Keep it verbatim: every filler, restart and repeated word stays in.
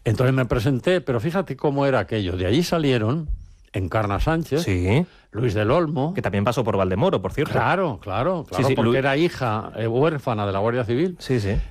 Entonces me presenté, pero fíjate cómo era aquello. De allí salieron Encarna Sánchez, Sí. Luis del Olmo. Que también pasó por Valdemoro, por cierto. Claro, claro, claro, Sí, sí, porque Lu- era hija eh, huérfana de la Guardia Civil. Sí, sí.